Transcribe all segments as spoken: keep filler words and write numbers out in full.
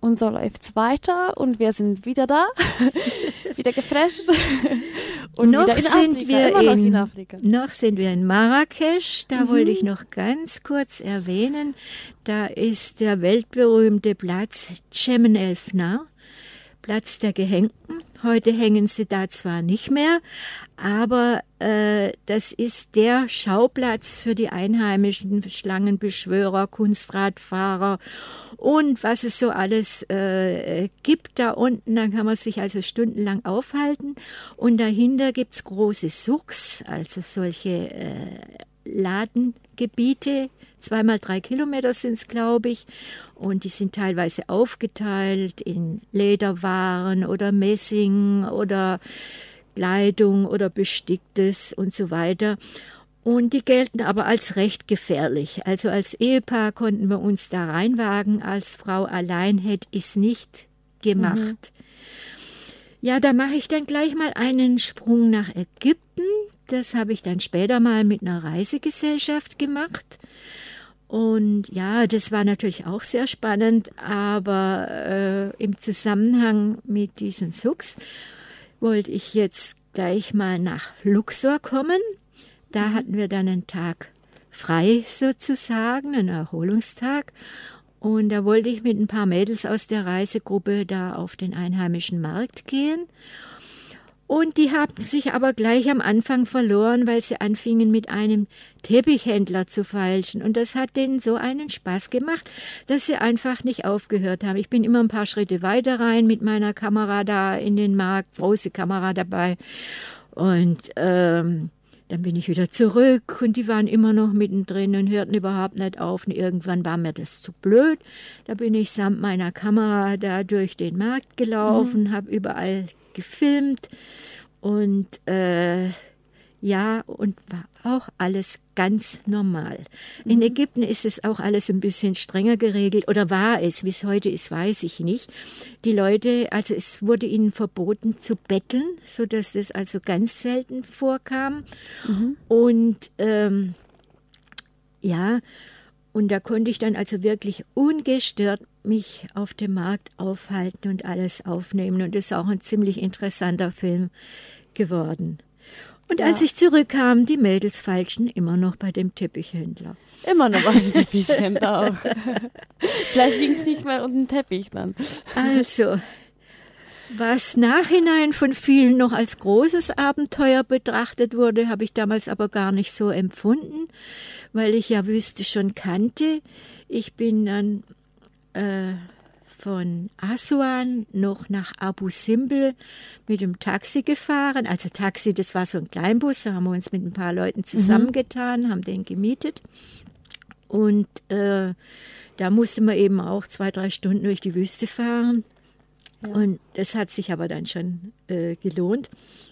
Und so läuft es weiter und wir sind wieder da, wieder gefresht und noch wieder in sind Afrika, wir immer noch in, in Afrika. Noch sind wir in Marrakesch, da Mhm. wollte ich noch ganz kurz erwähnen, da ist der weltberühmte Platz Jemen El Fna, Platz der Gehängten. Heute hängen sie da zwar nicht mehr, aber äh, das ist der Schauplatz für die einheimischen Schlangenbeschwörer, Kunstradfahrer und was es so alles äh, gibt da unten. Da kann man sich also stundenlang aufhalten. Und dahinter gibt's große Souks, also solche äh, Ladengebiete. Zweimal drei Kilometer sind es, glaube ich. Und die sind teilweise aufgeteilt in Lederwaren oder Messing oder Kleidung oder Besticktes und so weiter. Und die gelten aber als recht gefährlich. Also als Ehepaar konnten wir uns da reinwagen. Als Frau allein hätte ich es nicht gemacht. Mhm. Ja, da mache ich dann gleich mal einen Sprung nach Ägypten. Das habe ich dann später mal mit einer Reisegesellschaft gemacht. Und ja, das war natürlich auch sehr spannend, aber äh, im Zusammenhang mit diesen Souks wollte ich jetzt gleich mal nach Luxor kommen. Da mhm. hatten wir dann einen Tag frei sozusagen, einen Erholungstag. Und da wollte ich mit ein paar Mädels aus der Reisegruppe da auf den einheimischen Markt gehen. Und die haben sich aber gleich am Anfang verloren, weil sie anfingen mit einem Teppichhändler zu feilschen. Und das hat denen so einen Spaß gemacht, dass sie einfach nicht aufgehört haben. Ich bin immer ein paar Schritte weiter rein mit meiner Kamera da in den Markt, große Kamera dabei. Und ähm, dann bin ich wieder zurück und die waren immer noch mittendrin und hörten überhaupt nicht auf. Und irgendwann war mir das zu blöd. Da bin ich samt meiner Kamera da durch den Markt gelaufen, mhm. habe überall gefilmt und äh, ja, und war auch alles ganz normal. Mhm. In Ägypten ist es auch alles ein bisschen strenger geregelt, oder war es, wie es heute ist, weiß ich nicht. Die Leute, also es wurde ihnen verboten zu betteln, sodass das also ganz selten vorkam. Mhm. Und ähm, ja, und da konnte ich dann also wirklich ungestört mich auf dem Markt aufhalten und alles aufnehmen. Und das ist auch ein ziemlich interessanter Film geworden. Und ja. als ich zurückkam, die Mädels feilschen immer noch bei dem Teppichhändler. Immer noch bei dem Teppichhändler auch. Vielleicht ging es nicht mehr um den Teppich dann. Also, was nachhinein von vielen noch als großes Abenteuer betrachtet wurde, habe ich damals aber gar nicht so empfunden, weil ich ja Wüste schon kannte. Ich bin dann äh, von Assuan noch nach Abu Simbel mit dem Taxi gefahren. Also Taxi, das war so ein Kleinbus, da haben wir uns mit ein paar Leuten zusammengetan, mhm. haben den gemietet. Und äh, da musste man eben auch zwei, drei Stunden durch die Wüste fahren. Ja. Und das hat sich aber dann schon äh, gelohnt.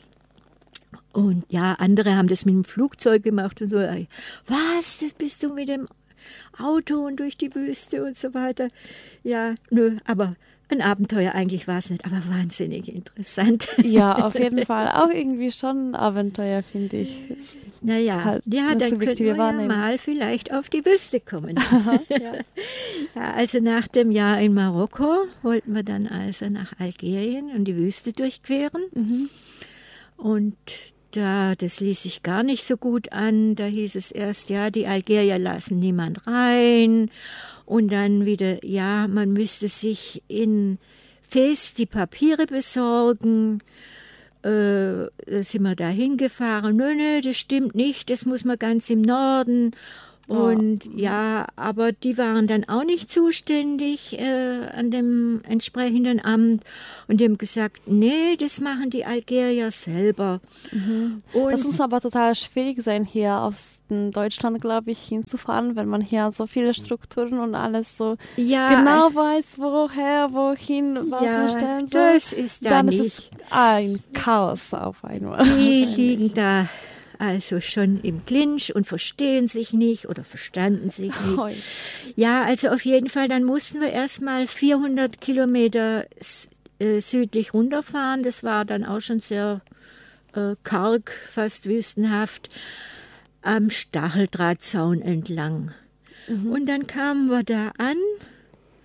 Und ja, andere haben das mit dem Flugzeug gemacht und so. Was, das bist du mit dem Auto und durch die Wüste und so weiter. Ja, nö, aber ein Abenteuer eigentlich war es nicht, aber wahnsinnig interessant. Ja, auf jeden Fall. Auch irgendwie schon ein Abenteuer, finde ich. Naja, halt ja, dann könnten wir ja mal vielleicht auf die Wüste kommen. Aha, ja. Ja, also nach dem Jahr in Marokko wollten wir dann also nach Algerien und die Wüste durchqueren. Mhm. Und da, das ließ sich gar nicht so gut an. Da hieß es erst, ja, die Algerier lassen niemand rein. Und dann wieder, ja, man müsste sich in Fez die Papiere besorgen. Äh, da sind wir da hingefahren. Nö, nö, das stimmt nicht, das muss man ganz im Norden. Und oh. ja, aber die waren dann auch nicht zuständig äh, an dem entsprechenden Amt und die haben gesagt, nee, das machen die Algerier selber. Mhm. Und das muss aber total schwierig sein, hier aus Deutschland, glaube ich, hinzufahren, wenn man hier so viele Strukturen und alles so ja, genau weiß, woher, wohin, was ja, man stellen soll. Das ist da dann nicht. Ist es ein Chaos auf einmal. Die liegen da also schon im Clinch und verstehen sich nicht oder verstanden sich nicht. Oh. Ja, also auf jeden Fall, dann mussten wir erstmal vierhundert Kilometer äh, südlich runterfahren. Das war dann auch schon sehr äh, karg, fast wüstenhaft, am Stacheldrahtzaun entlang. Mhm. Und dann kamen wir da an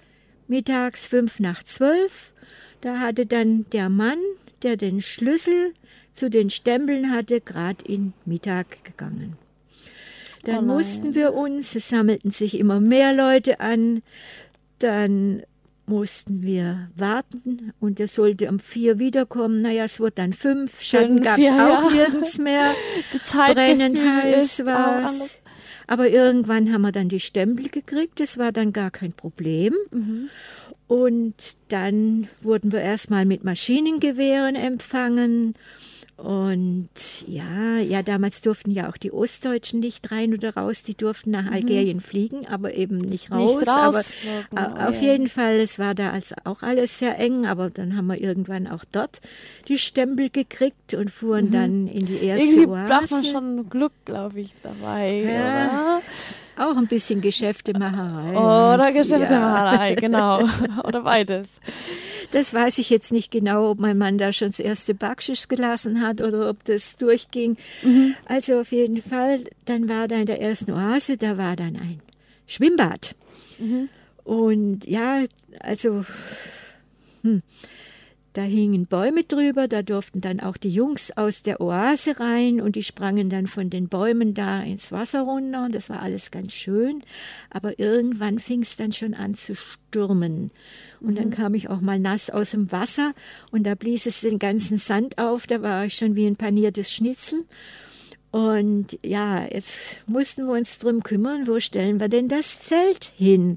mittags fünf nach zwölf. Da hatte dann der Mann, der den Schlüssel zu den Stempeln hatte, gerade in Mittag gegangen. Dann oh mussten wir uns, es sammelten sich immer mehr Leute an, dann mussten wir warten und er sollte um vier wiederkommen. Naja, es wurde dann fünf, Schatten gab es auch ja. nirgends mehr. Brennend heiß war es. Aber irgendwann haben wir dann die Stempel gekriegt, das war dann gar kein Problem. Mhm. Und dann wurden wir erstmal mit Maschinengewehren empfangen. Und ja, ja, damals durften ja auch die Ostdeutschen nicht rein oder raus, die durften nach Algerien mhm. fliegen, aber eben nicht raus. Nicht aber oh, auf ja. jeden Fall, es war da also auch alles sehr eng, aber dann haben wir irgendwann auch dort die Stempel gekriegt und fuhren mhm. dann in die erste Irgendwie Oase. braucht man schon Glück, glaube ich, dabei, ja. oder? Auch ein bisschen Geschäftemacherei. Oder Geschäftemacherei, ja. genau. Oder beides. Das weiß ich jetzt nicht genau, ob mein Mann da schon das erste Backschisch gelassen hat oder ob das durchging. Mhm. Also auf jeden Fall, dann war da in der ersten Oase, da war dann ein Schwimmbad. Mhm. Und ja, also hm, da hingen Bäume drüber, da durften dann auch die Jungs aus der Oase rein und die sprangen dann von den Bäumen da ins Wasser runter und das war alles ganz schön. Aber irgendwann fing es dann schon an zu stürmen. Und mhm. dann kam ich auch mal nass aus dem Wasser und da blies es den ganzen Sand auf, da war ich schon wie ein paniertes Schnitzel. Und ja, jetzt mussten wir uns drum kümmern, wo stellen wir denn das Zelt hin?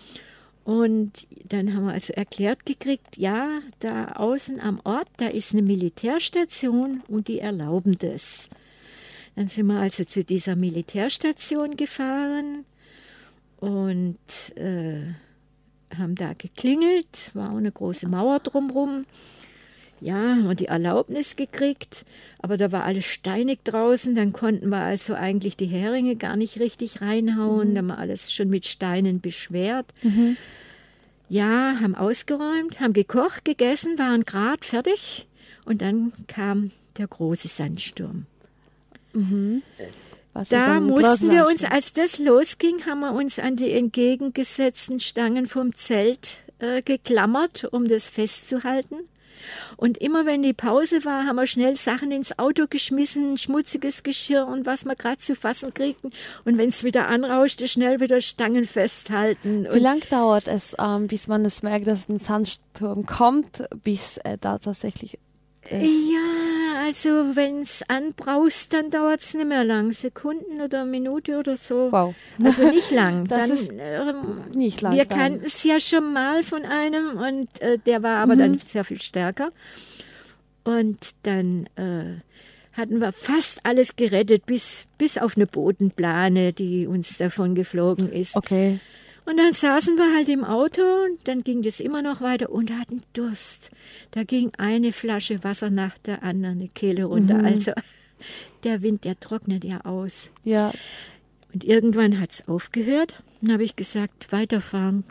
Und dann haben wir also erklärt gekriegt, ja, da außen am Ort, da ist eine Militärstation und die erlauben das. Dann sind wir also zu dieser Militärstation gefahren und äh, haben da geklingelt, war auch eine große Mauer drumherum. Ja, haben wir die Erlaubnis gekriegt, aber da war alles steinig draußen, dann konnten wir also eigentlich die Heringe gar nicht richtig reinhauen, mhm. da haben wir alles schon mit Steinen beschwert. Mhm. Ja, haben ausgeräumt, haben gekocht, gegessen, waren gerade fertig und dann kam der große Sandsturm. Mhm. Da mussten wir uns, als das losging, haben wir uns an die entgegengesetzten Stangen vom Zelt äh, geklammert, um das festzuhalten. Und immer wenn die Pause war, haben wir schnell Sachen ins Auto geschmissen, schmutziges Geschirr und was wir gerade zu fassen kriegten. Und wenn es wieder anrauschte, schnell wieder Stangen festhalten. Wie lange dauert es, ähm, bis man es merkt, dass ein Sandsturm kommt, bis er da tatsächlich ist? Ja, also wenn es anbraust, dann dauert es nicht mehr lang. Sekunden oder eine Minute oder so. Wow. Also nicht lang. Das dann, ist ähm, nicht lang. Wir kannten es ja schon mal von einem und äh, der war aber mhm. dann sehr viel stärker. Und dann äh, hatten wir fast alles gerettet, bis, bis auf eine Bodenplane, die uns davon geflogen ist. Okay. Und dann saßen wir halt im Auto und dann ging das immer noch weiter und hatten Durst. Da ging eine Flasche Wasser nach der anderen, eine Kehle runter. Mhm. Also der Wind, der trocknet ja aus. Ja. Und irgendwann hat es aufgehört. Dann habe ich gesagt, weiterfahren.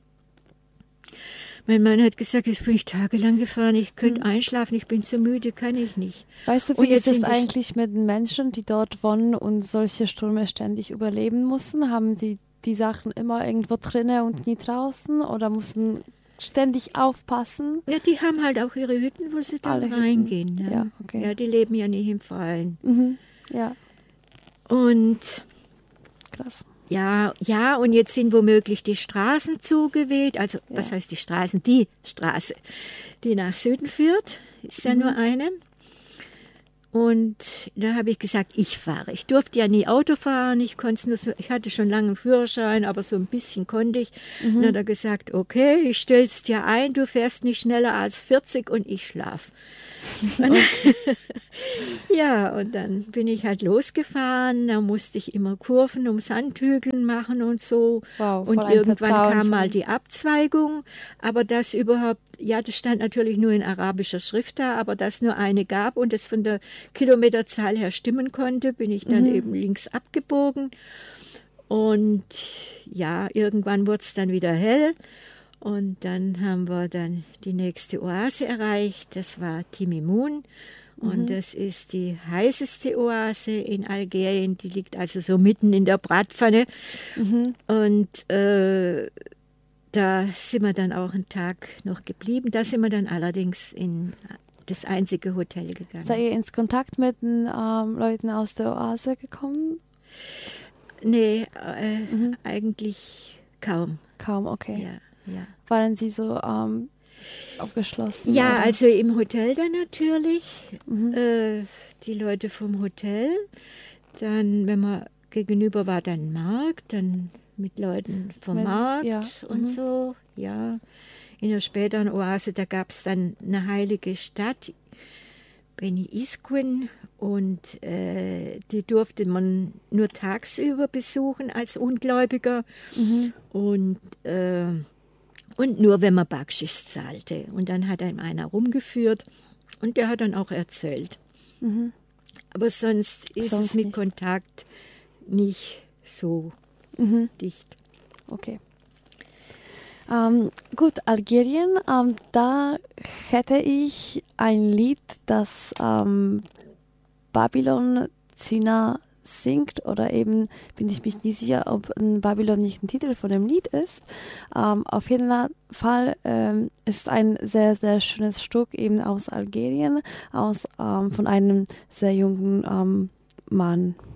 Mein Mann hat gesagt, jetzt bin ich tagelang gefahren, ich könnte mhm. einschlafen, ich bin zu müde, kann ich nicht. Weißt du, wie ist es eigentlich mit den Menschen, die dort wohnen und solche Stürme ständig überleben mussten? Haben sie die Sachen immer irgendwo drinnen und nie draußen oder mussten ständig aufpassen? Ja, die haben halt auch ihre Hütten, wo sie dann Alle reingehen. Ja. Ja, okay. Ja, die leben ja nicht im Freien. Mhm. Ja. Und krass. Ja, ja, und jetzt sind womöglich die Straßen zugeweht. Also, ja. was heißt die Straßen? Die Straße, die nach Süden führt, ist ja mhm. nur eine. Und da habe ich gesagt, ich fahre. Ich durfte ja nie Auto fahren. Ich konnte nur so, ich hatte schon lange einen Führerschein, aber so ein bisschen konnte ich. Mhm. Dann hat er gesagt, okay, ich stell's dir ein, du fährst nicht schneller als vierzig und ich schlaf. Und ja, und dann bin ich halt losgefahren, da musste ich immer Kurven um Sandhügeln machen und so. Wow, und irgendwann kam mal die Abzweigung, aber das überhaupt, ja, das stand natürlich nur in arabischer Schrift da, aber dass nur eine gab und es von der Kilometerzahl her stimmen konnte, bin ich dann mhm. eben links abgebogen. Und ja, irgendwann wurde es dann wieder hell. Und dann haben wir dann die nächste Oase erreicht, das war Timimun. Und mhm. das ist die heißeste Oase in Algerien, die liegt also so mitten in der Bratpfanne. Mhm. Und äh, da sind wir dann auch einen Tag noch geblieben. Da sind wir dann allerdings in das einzige Hotel gegangen. Seid ihr ins Kontakt mit den ähm, Leuten aus der Oase gekommen? Nee, äh, Mhm. eigentlich kaum. Kaum, okay. Ja, ja. Waren sie so ähm, aufgeschlossen? Ja, oder? also im Hotel dann natürlich, Mhm. äh, die Leute vom Hotel. Dann, wenn man gegenüber war, dann Markt, dann mit Leuten vom Mit- Markt ja, und mhm. so, ja. In der späteren Oase, da gab es dann eine heilige Stadt, Beni Iskwin, und äh, die durfte man nur tagsüber besuchen als Ungläubiger Mhm. und, äh, und nur, wenn man Backschisch zahlte. Und dann hat einem einer rumgeführt und der hat dann auch erzählt. Mhm. Aber sonst ist Sonst es mit nicht. Kontakt nicht so Mhm. dicht. Okay. Ähm, gut, Algerien, ähm, da hätte ich ein Lied, das ähm, Babylon Zina singt, oder eben bin ich mich nicht sicher, ob ein Babylon nicht ein Titel von dem Lied ist. Ähm, auf jeden Fall ähm, ist ein sehr, sehr schönes Stück eben aus Algerien, aus, ähm, von einem sehr jungen ähm, Mann.